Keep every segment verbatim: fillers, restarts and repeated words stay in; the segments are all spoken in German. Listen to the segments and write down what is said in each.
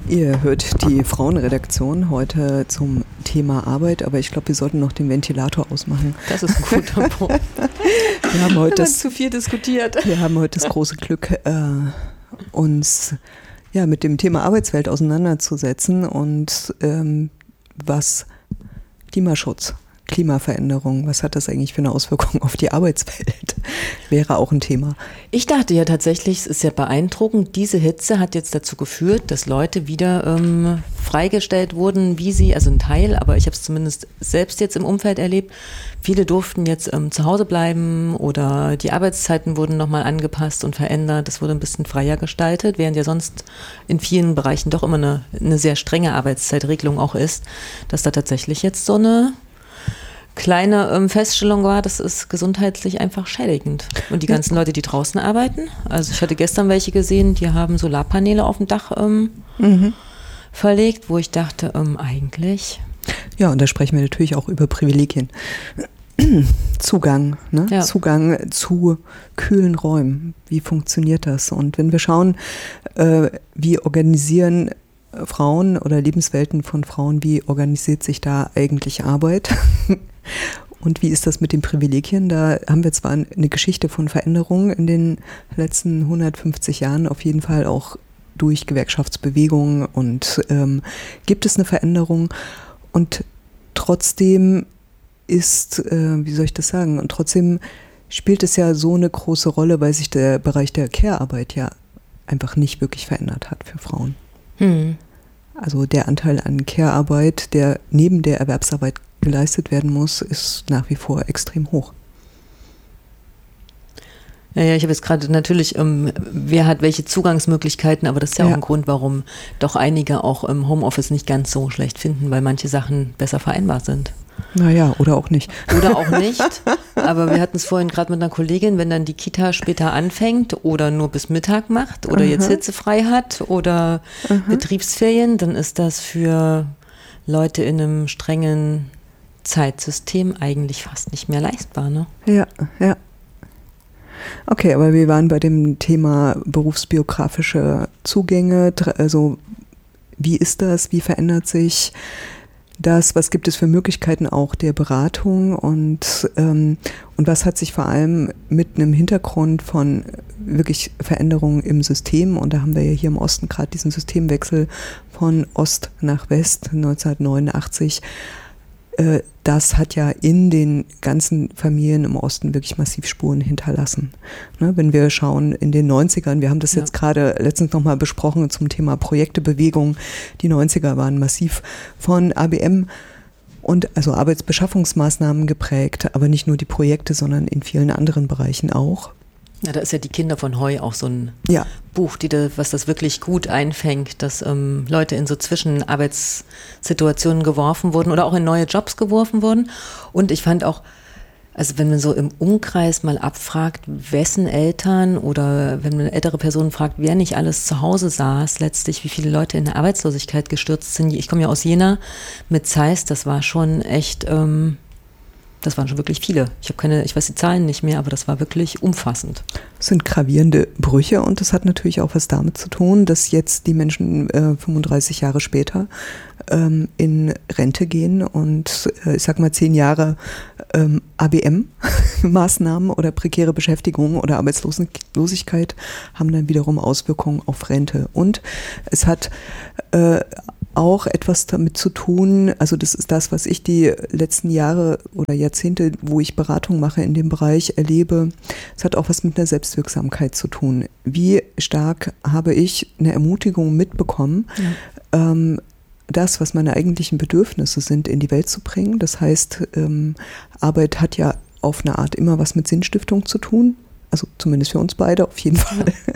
Ihr hört die Frauenredaktion heute zum Thema Arbeit, aber ich glaube, wir sollten noch den Ventilator ausmachen. Das ist ein guter Punkt. Wir haben heute das, zu viel diskutiert. Wir haben heute das große Glück, äh, uns ja, mit dem Thema Arbeitswelt auseinanderzusetzen und ähm, was Klimaschutz, Klimaveränderung, was hat das eigentlich für eine Auswirkung auf die Arbeitswelt? Wäre auch ein Thema. Ich dachte ja tatsächlich, es ist ja beeindruckend, diese Hitze hat jetzt dazu geführt, dass Leute wieder ähm, freigestellt wurden, wie sie, also ein Teil, aber ich habe es zumindest selbst jetzt im Umfeld erlebt, viele durften jetzt ähm, zu Hause bleiben oder die Arbeitszeiten wurden nochmal angepasst und verändert, das wurde ein bisschen freier gestaltet, während ja sonst in vielen Bereichen doch immer eine, eine sehr strenge Arbeitszeitregelung auch ist, dass da tatsächlich jetzt so eine kleine ähm, Feststellung war, das ist gesundheitlich einfach schädigend. Und die ganzen Leute, die draußen arbeiten, also ich hatte gestern welche gesehen, die haben Solarpaneele auf dem Dach ähm, mhm. verlegt, wo ich dachte, ähm, eigentlich... Ja, und da sprechen wir natürlich auch über Privilegien. Zugang, ne? Ja. Zugang zu kühlen Räumen. Wie funktioniert das? Und wenn wir schauen, äh, wie organisieren Frauen oder Lebenswelten von Frauen, wie organisiert sich da eigentlich Arbeit? Und wie ist das mit den Privilegien? Da haben wir zwar eine Geschichte von Veränderungen in den letzten hundertfünfzig Jahren, auf jeden Fall auch durch Gewerkschaftsbewegungen und ähm, gibt es eine Veränderung und trotzdem ist, äh, wie soll ich das sagen, und trotzdem spielt es ja so eine große Rolle, weil sich der Bereich der Care-Arbeit ja einfach nicht wirklich verändert hat für Frauen. Hm. Also der Anteil an Care-Arbeit, der neben der Erwerbsarbeit geleistet werden muss, ist nach wie vor extrem hoch. Ja, ja, ich habe jetzt gerade natürlich, ähm, wer hat welche Zugangsmöglichkeiten, aber das ist ja, ja auch ein Grund, warum doch einige auch im Homeoffice nicht ganz so schlecht finden, weil manche Sachen besser vereinbar sind. Naja, oder auch nicht. Oder auch nicht, aber wir hatten es vorhin gerade mit einer Kollegin, wenn dann die Kita später anfängt oder nur bis Mittag macht oder Aha. jetzt hitzefrei hat oder Aha. Betriebsferien, dann ist das für Leute in einem strengen Zeitsystem eigentlich fast nicht mehr leistbar, ne? Ja, ja. Okay, aber wir waren bei dem Thema berufsbiografische Zugänge, also wie ist das, wie verändert sich das, was gibt es für Möglichkeiten auch der Beratung und, ähm, und was hat sich vor allem mit einem Hintergrund von wirklich Veränderungen im System, und da haben wir ja hier im Osten gerade diesen Systemwechsel von Ost nach West neunzehnhundertneunundachtzig, äh, das hat ja in den ganzen Familien im Osten wirklich massiv Spuren hinterlassen. Ne, wenn wir schauen in den neunzigern, wir haben das ja. jetzt gerade letztens nochmal besprochen zum Thema Projektebewegung, die neunziger waren massiv von A B M und also Arbeitsbeschaffungsmaßnahmen geprägt, aber nicht nur die Projekte, sondern in vielen anderen Bereichen auch. Ja, da ist ja die Kinder von Heu auch so ein ja. Buch, die da, was das wirklich gut einfängt, dass ähm, Leute in so Zwischenarbeitssituationen geworfen wurden oder auch in neue Jobs geworfen wurden. Und ich fand auch, also wenn man so im Umkreis mal abfragt, wessen Eltern oder wenn man ältere Personen fragt, wer nicht alles zu Hause saß, letztlich wie viele Leute in der Arbeitslosigkeit gestürzt sind. Ich komme ja aus Jena mit Zeist, das war schon echt... Ähm, Das waren schon wirklich viele. Ich habe keine, ich weiß die Zahlen nicht mehr, aber das war wirklich umfassend. Es sind gravierende Brüche und das hat natürlich auch was damit zu tun, dass jetzt die Menschen äh, fünfunddreißig Jahre später ähm, in Rente gehen und äh, ich sag mal zehn Jahre ähm, A B M-Maßnahmen oder prekäre Beschäftigung oder Arbeitslosigkeit haben dann wiederum Auswirkungen auf Rente. Und es hat äh, auch etwas damit zu tun, also das ist das, was ich die letzten Jahre oder Jahrzehnte, wo ich Beratung mache in dem Bereich, erlebe. Es hat auch was mit einer Selbstwirksamkeit zu tun. Wie stark habe ich eine Ermutigung mitbekommen, ja. ähm, das, was meine eigentlichen Bedürfnisse sind, in die Welt zu bringen. Das heißt, ähm, Arbeit hat ja auf eine Art immer was mit Sinnstiftung zu tun. Also zumindest für uns beide auf jeden Fall. Ja.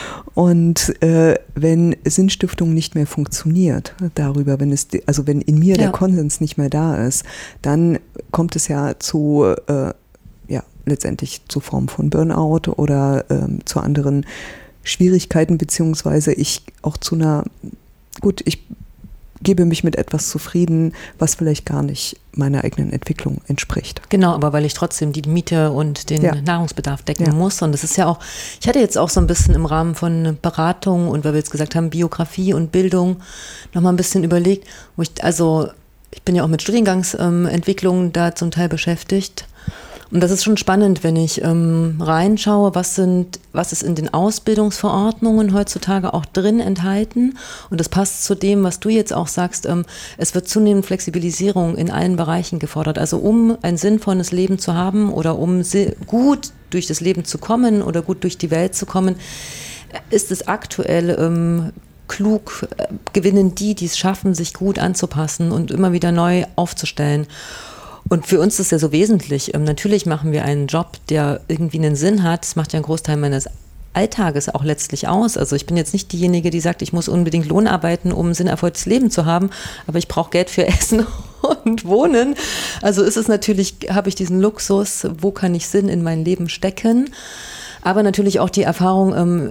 Und äh, wenn Sinnstiftung nicht mehr funktioniert darüber, wenn es, also wenn in mir ja. der Konsens nicht mehr da ist, dann kommt es ja zu, äh, ja, letztendlich zu Formen von Burnout oder ähm, zu anderen Schwierigkeiten, beziehungsweise ich auch zu einer, gut, ich gebe mich mit etwas zufrieden, was vielleicht gar nicht meiner eigenen Entwicklung entspricht. Genau, aber weil ich trotzdem die Miete und den ja. Nahrungsbedarf decken ja. muss. Und das ist ja auch, ich hatte jetzt auch so ein bisschen im Rahmen von Beratung und weil wir jetzt gesagt haben, Biografie und Bildung, nochmal ein bisschen überlegt, wo ich, also ich bin ja auch mit Studiengangsentwicklung ähm, da zum Teil beschäftigt. Und das ist schon spannend, wenn ich ähm, reinschaue, was sind, was ist in den Ausbildungsverordnungen heutzutage auch drin enthalten. Und das passt zu dem, was du jetzt auch sagst. Ähm, es wird zunehmend Flexibilisierung in allen Bereichen gefordert. Also um ein sinnvolles Leben zu haben oder um gut durch das Leben zu kommen oder gut durch die Welt zu kommen, ist es aktuell ähm, klug, äh, gewinnen die, die es schaffen, sich gut anzupassen und immer wieder neu aufzustellen. Und für uns ist ja so wesentlich, ähm, natürlich machen wir einen Job, der irgendwie einen Sinn hat. Das macht ja einen Großteil meines Alltages auch letztlich aus. Also ich bin jetzt nicht diejenige, die sagt, ich muss unbedingt Lohn arbeiten, um ein sinnerfülltes Leben zu haben, aber ich brauche Geld für Essen und Wohnen. Also ist es natürlich, habe ich diesen Luxus, wo kann ich Sinn in mein Leben stecken? Aber natürlich auch die Erfahrung, ähm,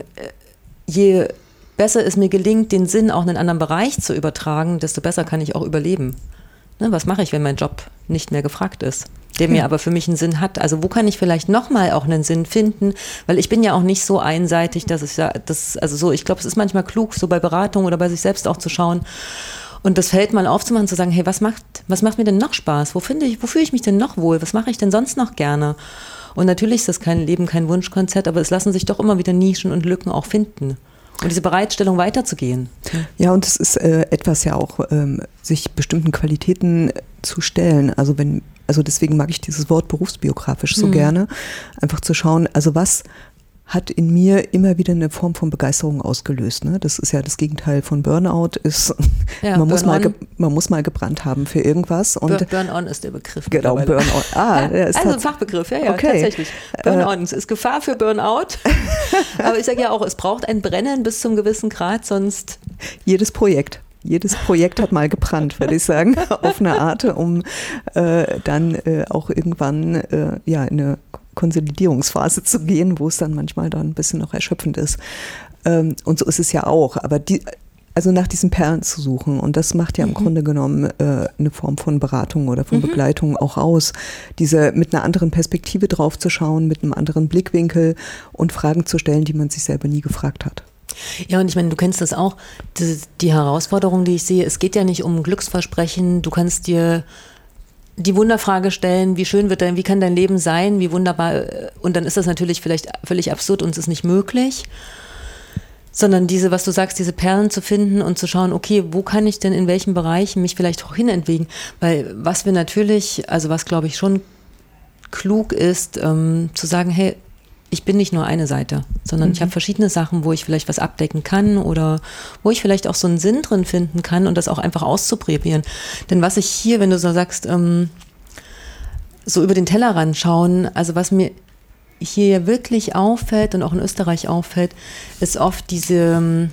je besser es mir gelingt, den Sinn auch in einen anderen Bereich zu übertragen, desto besser kann ich auch überleben. Ne, was mache ich, wenn mein Job nicht mehr gefragt ist, der mir aber für mich einen Sinn hat? Also wo kann ich vielleicht nochmal auch einen Sinn finden? Weil ich bin ja auch nicht so einseitig, dass ich ja, das, also so, ich glaube, es ist manchmal klug, so bei Beratung oder bei sich selbst auch zu schauen und das Feld mal aufzumachen, zu sagen, hey, was macht, was macht mir denn noch Spaß? Wo finde ich, wo fühle ich mich denn noch wohl? Was mache ich denn sonst noch gerne? Und natürlich ist das kein Leben, kein Wunschkonzert, aber es lassen sich doch immer wieder Nischen und Lücken auch finden. Und diese Bereitstellung weiterzugehen. Ja, und es ist äh, etwas ja auch, ähm, sich bestimmten Qualitäten zu stellen. Also wenn, also deswegen mag ich dieses Wort berufsbiografisch so mhm. gerne. Einfach zu schauen, also was hat in mir immer wieder eine Form von Begeisterung ausgelöst. Ne? Das ist ja das Gegenteil von Burnout. Ist, ja, man, muss mal ge, man muss mal gebrannt haben für irgendwas. Und Burn-on ist der Begriff. Genau, Burnout. Ah, der ist also ein Fachbegriff, ja, ja, okay. Tatsächlich. Burn-on, es ist Gefahr für Burnout. Aber ich sage ja auch, es braucht ein Brennen bis zum gewissen Grad, sonst... Jedes Projekt. Jedes Projekt hat mal gebrannt, würde ich sagen, auf eine Art, um äh, dann äh, auch irgendwann äh, ja, in eine Konsolidierungsphase zu gehen, wo es dann manchmal dann ein bisschen noch erschöpfend ist. Ähm, und so ist es ja auch. Aber die, also nach diesen Perlen zu suchen, und das macht ja im mhm. Grunde genommen äh, eine Form von Beratung oder von mhm. Begleitung auch aus, diese mit einer anderen Perspektive drauf zu schauen, mit einem anderen Blickwinkel und Fragen zu stellen, die man sich selber nie gefragt hat. Ja, und ich meine, du kennst das auch, die, die Herausforderung, die ich sehe, es geht ja nicht um Glücksversprechen, du kannst dir die Wunderfrage stellen, wie schön wird dein, wie kann dein Leben sein, wie wunderbar, und dann ist das natürlich vielleicht völlig absurd und es ist nicht möglich, sondern diese, was du sagst, diese Perlen zu finden und zu schauen, okay, wo kann ich denn in welchen Bereichen mich vielleicht auch hinentwickeln, weil was wir natürlich, also was glaube ich schon klug ist, ähm, zu sagen, hey, ich bin nicht nur eine Seite, sondern mhm. ich habe verschiedene Sachen, wo ich vielleicht was abdecken kann oder wo ich vielleicht auch so einen Sinn drin finden kann und das auch einfach auszuprobieren. Denn was ich hier, wenn du so sagst, ähm, so über den Tellerrand schauen, also was mir hier wirklich auffällt und auch in Österreich auffällt, ist oft diese,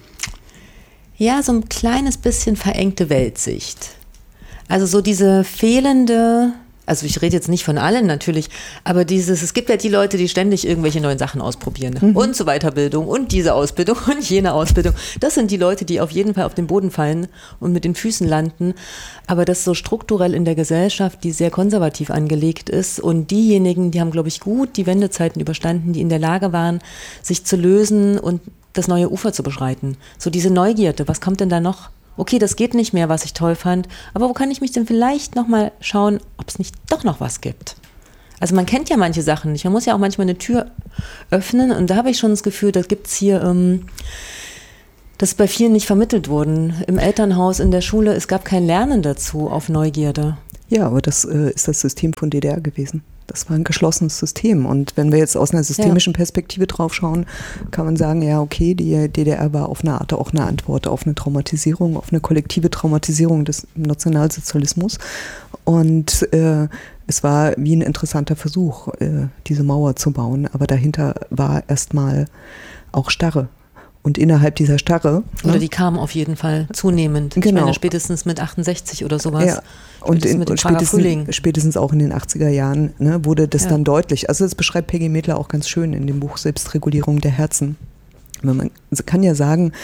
ja, so ein kleines bisschen verengte Weltsicht. Also so diese fehlende... Also ich rede jetzt nicht von allen natürlich, aber dieses, es gibt ja die Leute, die ständig irgendwelche neuen Sachen ausprobieren mhm. und so Weiterbildung und diese Ausbildung und jene Ausbildung. Das sind die Leute, die auf jeden Fall auf den Boden fallen und mit den Füßen landen, aber das so strukturell in der Gesellschaft, die sehr konservativ angelegt ist und diejenigen, die haben, glaube ich, gut die Wendezeiten überstanden, die in der Lage waren, sich zu lösen und das neue Ufer zu beschreiten. So diese Neugierde, was kommt denn da noch? Okay, das geht nicht mehr, was ich toll fand, aber wo kann ich mich denn vielleicht nochmal schauen, ob es nicht doch noch was gibt? Also man kennt ja manche Sachen nicht, man muss ja auch manchmal eine Tür öffnen und da habe ich schon das Gefühl, da gibt es hier, ähm, das ist bei vielen nicht vermittelt worden. Im Elternhaus, in der Schule, es gab kein Lernen dazu auf Neugierde. Ja, aber das äh, ist das System von D D R gewesen. Das war ein geschlossenes System. Und wenn wir jetzt aus einer systemischen ja. Perspektive drauf schauen, kann man sagen, ja, okay, die D D R war auf eine Art auch eine Antwort auf eine Traumatisierung, auf eine kollektive Traumatisierung des Nationalsozialismus. Und äh, es war wie ein interessanter Versuch, äh, diese Mauer zu bauen. Aber dahinter war erstmal auch Starre. Und innerhalb dieser Starre... Oder die kam auf jeden Fall zunehmend. Genau. Ich meine, spätestens mit achtundsechzig oder sowas. Ja. Und, in, und spätestens, spätestens auch in den achtziger Jahren ne, wurde das ja. dann deutlich. Also das beschreibt Peggy Medler auch ganz schön in dem Buch Selbstregulierung der Herzen. Man kann ja sagen,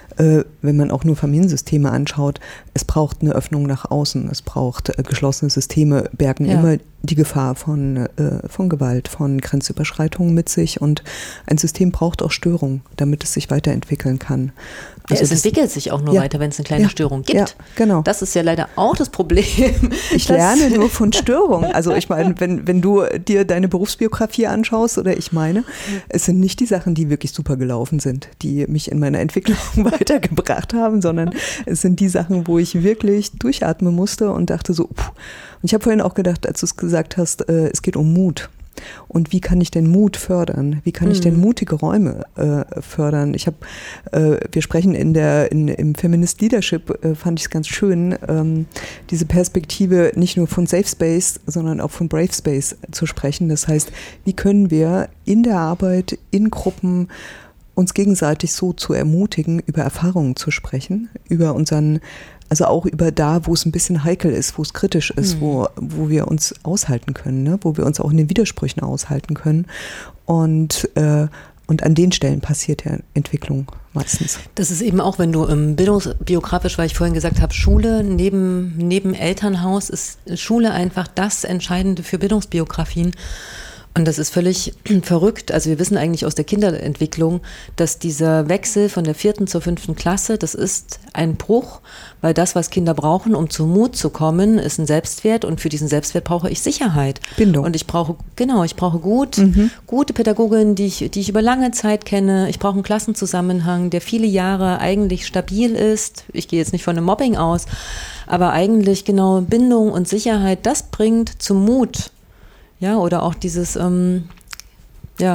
äh, wenn man auch nur Familiensysteme anschaut, es braucht eine Öffnung nach außen, es braucht äh, geschlossene Systeme, bergen ja. immer die Gefahr von, äh, von Gewalt, von Grenzüberschreitungen mit sich und ein System braucht auch Störung, damit es sich weiterentwickeln kann. Also ja, es entwickelt sich auch nur ja, weiter, wenn es eine kleine ja, Störung gibt. Ja, genau. Das ist ja leider auch das Problem. Ich lerne nur von Störungen. Also ich meine, wenn, wenn du dir deine Berufsbiografie anschaust oder ich meine, es sind nicht die Sachen, die wirklich super gelaufen sind, die mich in meiner Entwicklung weitergebracht haben, sondern es sind die Sachen, wo ich wirklich durchatmen musste und dachte so, puh. Und ich habe vorhin auch gedacht, als du es gesagt hast, äh, es geht um Mut. Und wie kann ich denn Mut fördern? Wie kann mhm. ich denn mutige Räume äh, fördern? Ich habe, äh, wir sprechen in der in, im Feminist Leadership, äh, fand ich es ganz schön, ähm, diese Perspektive nicht nur von Safe Space, sondern auch von Brave Space zu sprechen. Das heißt, wie können wir in der Arbeit, in Gruppen uns gegenseitig so zu ermutigen, über Erfahrungen zu sprechen, über unseren Also auch über da, wo es ein bisschen heikel ist, wo es kritisch ist, mhm. wo, wo wir uns aushalten können, ne? Wo wir uns auch in den Widersprüchen aushalten können. Und, äh, und an den Stellen passiert ja Entwicklung meistens. Das ist eben auch, wenn du ähm, bildungsbiografisch, weil ich vorhin gesagt habe, Schule neben, neben Elternhaus ist Schule einfach das Entscheidende für Bildungsbiografien. Und das ist völlig verrückt. Also wir wissen eigentlich aus der Kinderentwicklung, dass dieser Wechsel von der vierten zur fünften Klasse, das ist ein Bruch, weil das, was Kinder brauchen, um zu Mut zu kommen, ist ein Selbstwert und für diesen Selbstwert brauche ich Sicherheit. Bindung. Und ich brauche, genau, ich brauche gut, mhm. gute Pädagoginnen, die ich, die ich über lange Zeit kenne. Ich brauche einen Klassenzusammenhang, der viele Jahre eigentlich stabil ist. Ich gehe jetzt nicht von einem Mobbing aus, aber eigentlich genau Bindung und Sicherheit, das bringt zum Mut. Ja, oder auch dieses, ähm, ja,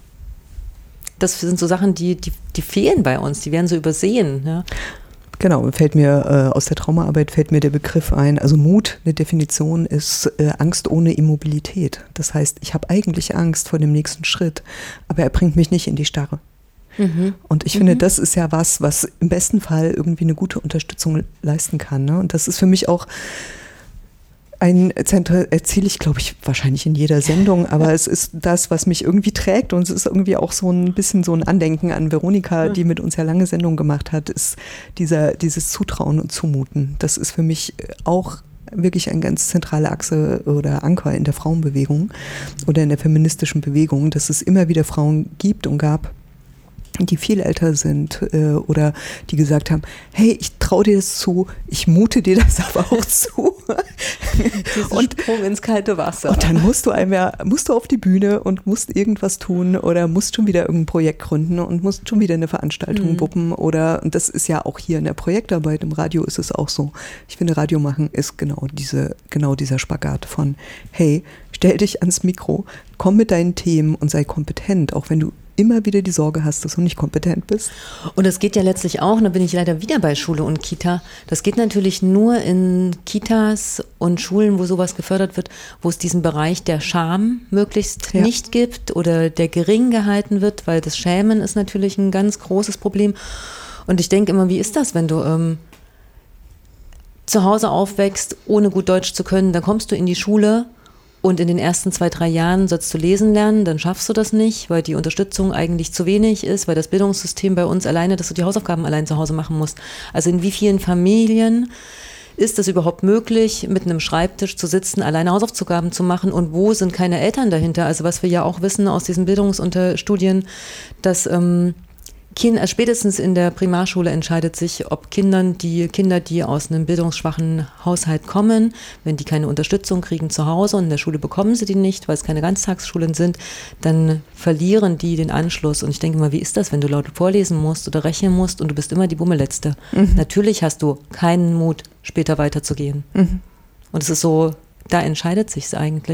das sind so Sachen, die, die, die fehlen bei uns, die werden so übersehen. Ja. Genau, fällt mir äh, aus der Traumaarbeit fällt mir der Begriff ein, also Mut, eine Definition ist äh, Angst ohne Immobilität. Das heißt, ich habe eigentlich Angst vor dem nächsten Schritt, aber er bringt mich nicht in die Starre. Mhm. Und ich mhm. finde, das ist ja was, was im besten Fall irgendwie eine gute Unterstützung leisten kann. Ne? Und das ist für mich auch ein Zentrum, erzähle ich, glaube ich, wahrscheinlich in jeder Sendung, aber es ist das, was mich irgendwie trägt und es ist irgendwie auch so ein bisschen so ein Andenken an Veronika, die mit uns ja lange Sendungen gemacht hat, ist dieser, dieses Zutrauen und Zumuten. Das ist für mich auch wirklich eine ganz zentrale Achse oder Anker in der Frauenbewegung oder in der feministischen Bewegung, dass es immer wieder Frauen gibt und gab, die viel älter sind äh, oder die gesagt haben, hey, ich traue dir das zu, ich mute dir das aber auch zu. und Sprung ins kalte Wasser. Und dann musst du einmal, musst du auf die Bühne und musst irgendwas tun oder musst schon wieder irgendein Projekt gründen und musst schon wieder eine Veranstaltung mhm. wuppen oder, und das ist ja auch hier in der Projektarbeit, im Radio ist es auch so. Ich finde, Radio machen ist genau diese, genau dieser Spagat von, hey, stell dich ans Mikro, komm mit deinen Themen und sei kompetent, auch wenn du immer wieder die Sorge hast, dass du nicht kompetent bist. Und das geht ja letztlich auch, da bin ich leider wieder bei Schule und Kita, das geht natürlich nur in Kitas und Schulen, wo sowas gefördert wird, wo es diesen Bereich der Scham möglichst ja. nicht gibt oder der gering gehalten wird, weil das Schämen ist natürlich ein ganz großes Problem. Und ich denke immer, wie ist das, wenn du ähm, zu Hause aufwächst, ohne gut Deutsch zu können, dann kommst du in die Schule und in den ersten zwei, drei Jahren sollst du lesen lernen, dann schaffst du das nicht, weil die Unterstützung eigentlich zu wenig ist, weil das Bildungssystem bei uns alleine, dass du die Hausaufgaben allein zu Hause machen musst. Also in wie vielen Familien ist es überhaupt möglich, mit einem Schreibtisch zu sitzen, alleine Hausaufgaben zu machen und wo sind keine Eltern dahinter? Also was wir ja auch wissen aus diesen Bildungsunterstudien, dass ähm, Kinder, spätestens in der Primarschule entscheidet sich, ob Kindern, die Kinder, die aus einem bildungsschwachen Haushalt kommen, wenn die keine Unterstützung kriegen zu Hause und in der Schule bekommen sie die nicht, weil es keine Ganztagsschulen sind, dann verlieren die den Anschluss. Und ich denke mal, wie ist das, wenn du laut vorlesen musst oder rechnen musst und du bist immer die Bummeletzte? Mhm. Natürlich hast du keinen Mut, später weiterzugehen. Mhm. Und es ist so, da entscheidet sich's eigentlich.